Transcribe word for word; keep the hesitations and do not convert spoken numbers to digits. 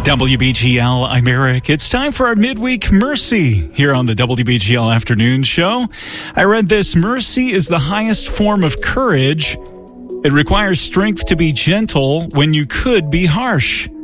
W B G L, I'm Eric. It's time for our midweek Mercy here on the W B G L Afternoon Show. I read this: mercy is the highest form of courage. It requires strength to be gentle when you could be harsh.